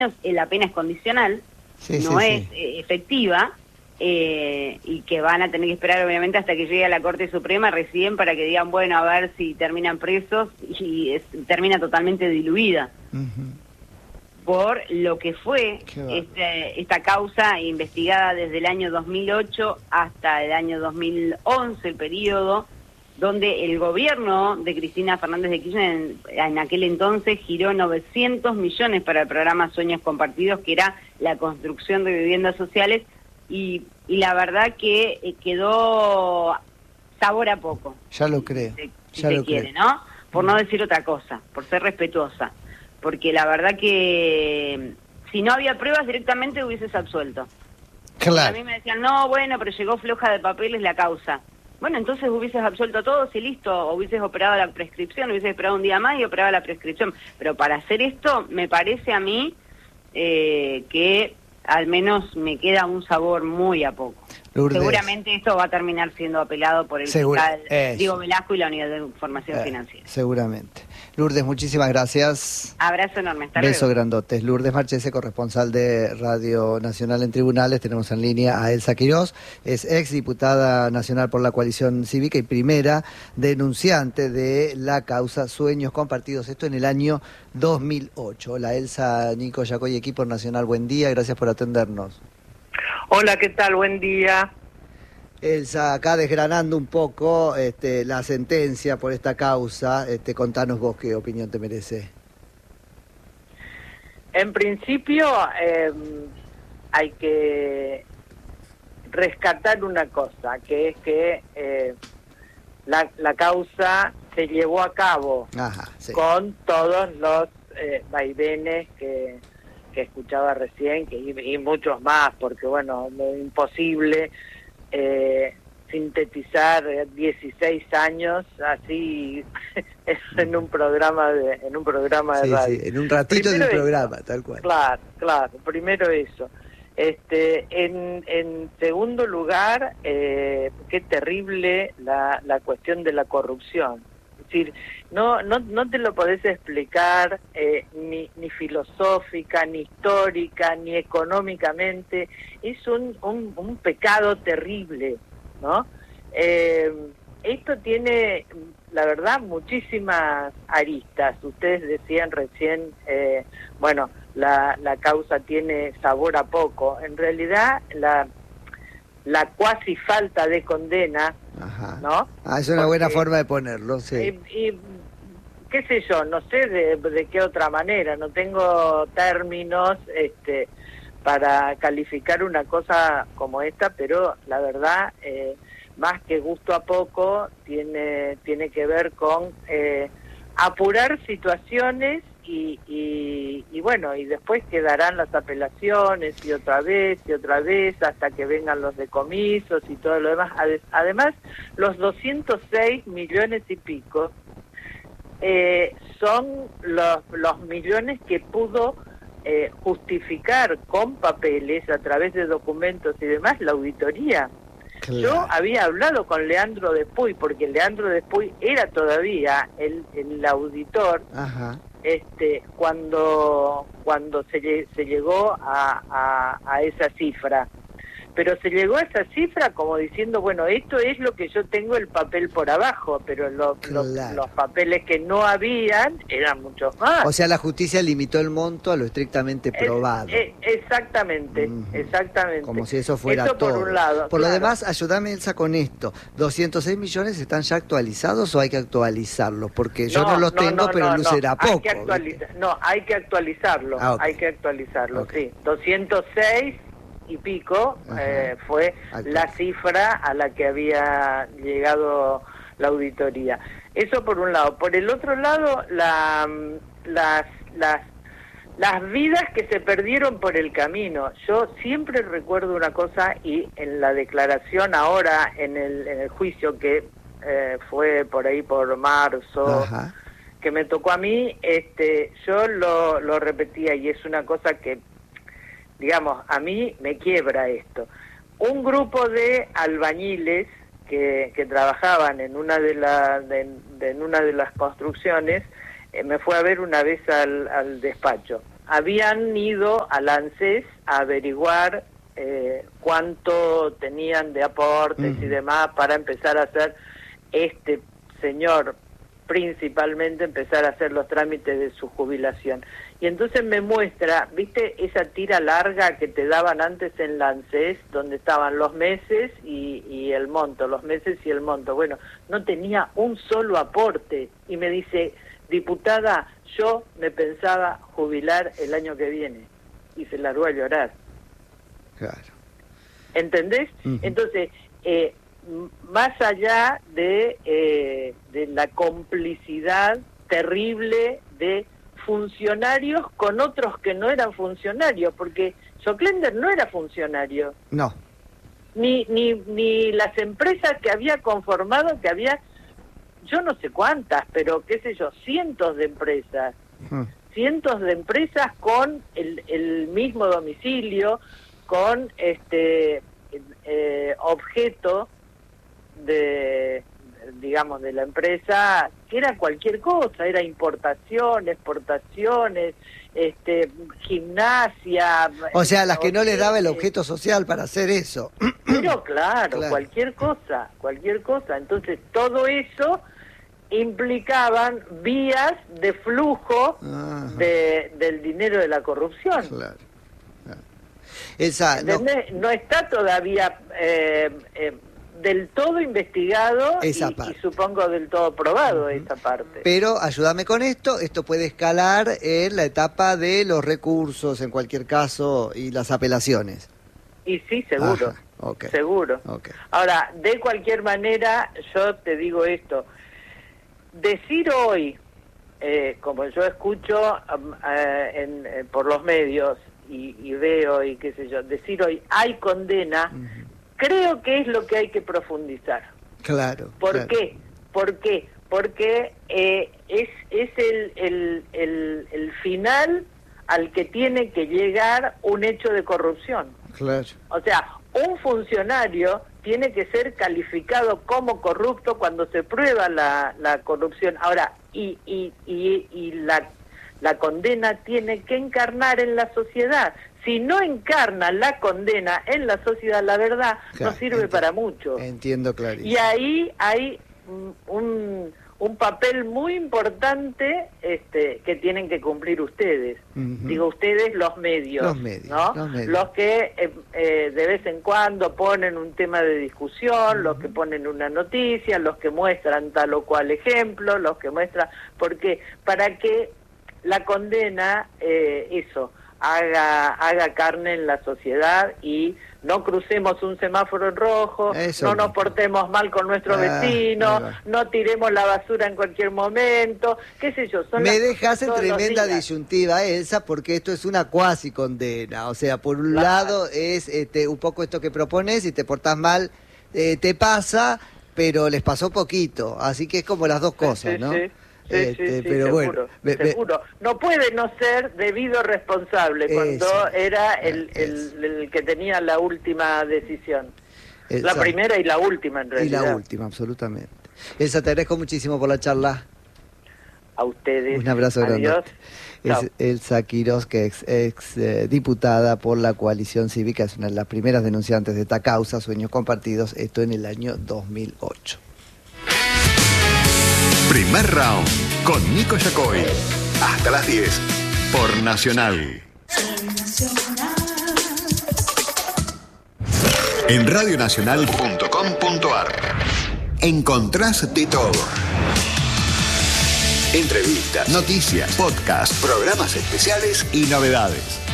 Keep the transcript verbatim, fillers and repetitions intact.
la pena es condicional, sí, no sí, es sí. eh, efectiva, eh, y que van a tener que esperar obviamente hasta que llegue a la Corte Suprema recién para que digan, bueno, a ver si terminan presos, y es, termina totalmente diluida Uh-huh. por lo que fue Qué este, esta causa investigada desde el año dos mil ocho hasta el año dos mil once, el periodo donde el gobierno de Cristina Fernández de Kirchner en, en aquel entonces giró novecientos millones para el programa Sueños Compartidos, que era la construcción de viviendas sociales, y, y la verdad que eh, quedó sabor a poco. Ya lo creo, Si, si ya se lo quiere, creo. ¿no? Por no decir otra cosa, por ser respetuosa. Porque la verdad que si no había pruebas directamente hubieses absuelto. Claro. A mí me decían, no, bueno, pero llegó floja de papeles la causa. Bueno, entonces hubieses absuelto a todos y listo, o hubieses operado la prescripción, hubieses esperado un día más y operado la prescripción. Pero para hacer esto, me parece a mí eh, que al menos me queda un sabor muy a poco. Lourdes. Seguramente esto va a terminar siendo apelado por el Segura, fiscal eso. Diego Velasco y la Unidad de Información Eh, Financiera. Seguramente. Lourdes, muchísimas gracias. Abrazo enorme, hasta Beso luego. grandotes. Lourdes Marchese, corresponsal de Radio Nacional en Tribunales. Tenemos en línea a Elsa Quirós, es ex diputada nacional por la Coalición Cívica y primera denunciante de la causa Sueños Compartidos, esto en el año dos mil ocho. Hola Elsa, Nico Yacoy, equipo nacional, buen día, gracias por atendernos. Hola, ¿qué tal? Buen día. Elsa, acá desgranando un poco este, la sentencia por esta causa, este, contanos vos qué opinión te merece. En principio eh, hay que rescatar una cosa, que es que eh, la, la causa se llevó a cabo Ajá, sí. con todos los eh, vaivenes que, que escuchaba recién, que, y, y muchos más, porque bueno, es imposible eh, sintetizar dieciséis años así en un programa de en un programa de sí, radio. Sí, en un ratito Primero del eso. programa, tal cual. Claro, claro, primero eso. Este, en, en segundo lugar, eh, qué terrible la, la cuestión de la corrupción. Es decir, no, no, no te lo podés explicar eh, ni, ni filosófica, ni histórica, ni económicamente. Es un, un, un pecado terrible, ¿no? Eh, esto tiene, la verdad, muchísimas aristas. Ustedes decían recién, eh, bueno, la, la causa tiene sabor a poco. En realidad, la, la cuasi falta de condena, Ajá. ¿no? Ah, es una Porque, buena forma de ponerlo, sí. Y, y, qué sé yo, no sé de, de qué otra manera, no tengo términos este, para calificar una cosa como esta, pero la verdad, eh, más que gusto a poco, tiene, tiene que ver con eh, apurar situaciones y, y, y bueno, y después quedarán las apelaciones y otra vez y otra vez hasta que vengan los decomisos y todo lo demás. Además, los doscientos seis millones y pico eh, son los, los millones que pudo eh, justificar con papeles a través de documentos y demás la auditoría. Claro. Yo había hablado con Leandro Despuy, porque Leandro Despuy era todavía el, el auditor. Ajá. Este, cuando cuando se, se llegó a, a, a esa cifra. Pero se llegó a esa cifra como diciendo, bueno, esto es lo que yo tengo el papel por abajo, pero lo, Claro. lo, los papeles que no habían eran muchos más. O sea, la justicia limitó el monto a lo estrictamente probado. Es, es, exactamente, Uh-huh. exactamente. Como si eso fuera eso por todo. un lado. Por claro. lo demás, ayúdame, Elsa, con esto. ¿doscientos seis millones están ya actualizados o hay que actualizarlos? Porque yo no, no los tengo, no, pero no, no será hay poco. Que actualiza- no, hay que actualizarlo, ah, okay. hay que actualizarlo, okay. sí. doscientos seis y pico eh, fue Actual. la cifra a la que había llegado la auditoría. Eso por un lado. Por el otro lado, la, las, las, las vidas que se perdieron por el camino. Yo siempre recuerdo una cosa, y en la declaración ahora, en el, en el juicio que eh, fue por ahí por marzo, Ajá. que me tocó a mí, este, yo lo, lo repetía, y es una cosa que, digamos, a mí me quiebra esto. Un grupo de albañiles que, que trabajaban en una de, la, de, de en una de las construcciones eh, me fue a ver una vez al, al despacho, habían ido al ANSES a averiguar eh, cuánto tenían de aportes uh-huh. y demás para empezar a hacer, este señor principalmente, empezar a hacer los trámites de su jubilación. Y entonces me muestra, ¿viste esa tira larga que te daban antes en la ANSES, donde estaban los meses y, y el monto, los meses y el monto? Bueno, no tenía un solo aporte. Y me dice, diputada, yo me pensaba jubilar el año que viene. Y se largó a llorar. Claro. ¿Entendés? Uh-huh. Entonces, eh, más allá de, eh, de la complicidad terrible de funcionarios con otros que no eran funcionarios, porque Soclender no era funcionario. No. Ni, ni, ni las empresas que había conformado, que había, yo no sé cuántas, pero qué sé yo, cientos de empresas. Hmm. Cientos de empresas con el, el mismo domicilio, con este eh, objeto de, digamos, de la empresa, que era cualquier cosa, era importación, exportaciones, este, gimnasia. O sea, las que no les daba el objeto social para hacer eso. Pero claro, claro, cualquier cosa, cualquier cosa. Entonces, todo eso implicaban vías de flujo de, del dinero de la corrupción. Claro. claro. Esa, no... no está todavía eh, eh, del todo investigado y, y supongo del todo probado uh-huh. esa parte. Pero ayúdame con esto, esto puede escalar en la etapa de los recursos en cualquier caso y las apelaciones. Y sí, seguro, Ajá, okay. seguro. Okay. Ahora, de cualquier manera, yo te digo esto, decir hoy, eh, como yo escucho um, eh, en, eh, por los medios y, y veo y qué sé yo, decir hoy hay condena, uh-huh. creo que es lo que hay que profundizar. Claro. ¿Por claro. qué? ¿Por qué? Porque eh, es, es el, el, el, el final al que tiene que llegar un hecho de corrupción. Claro. O sea, un funcionario tiene que ser calificado como corrupto cuando se prueba la, la corrupción. Ahora, y, y, y, y la, la condena tiene que encarnar en la sociedad. Si no encarna la condena en la sociedad, la verdad claro, no sirve entiendo, para mucho. Entiendo clarísimo. Y ahí hay un, un papel muy importante este, que tienen que cumplir ustedes. Uh-huh. Digo ustedes, los medios, los medios, ¿no? Los, medios. los que eh, eh, de vez en cuando ponen un tema de discusión, uh-huh. los que ponen una noticia, los que muestran tal o cual ejemplo, los que muestran... Porque para que la condena, eh, eso... haga haga carne en la sociedad y no crucemos un semáforo en rojo, Eso no nos portemos mal con nuestro ah, vecino, no tiremos la basura en cualquier momento, qué sé yo. Son Me dejas en tremenda disyuntiva, Elsa, porque esto es una cuasi condena. O sea, por un claro. lado es este, un poco esto que propones, si te portás mal eh, te pasa, pero les pasó poquito. Así que es como las dos cosas, sí, ¿no? Sí. Sí, este, sí, sí, pero seguro, bueno, me, seguro. Me... No puede no ser debido responsable cuando eso, era el, el, el que tenía la última decisión. Exacto. La primera y la última, en realidad. Y la última, absolutamente. Elsa, te agradezco muchísimo por la charla. A ustedes. Un abrazo grande. Adiós. Es Elsa Quiroz, que es ex eh, diputada por la Coalición Cívica, es una de las primeras denunciantes de esta causa, Sueños Compartidos, esto en el año dos mil ocho. Primer round con Nico Yacoy. Hasta las diez por Nacional. En radio nacional punto com punto ar encontrás de todo. Entrevistas, noticias, podcasts, programas especiales y novedades.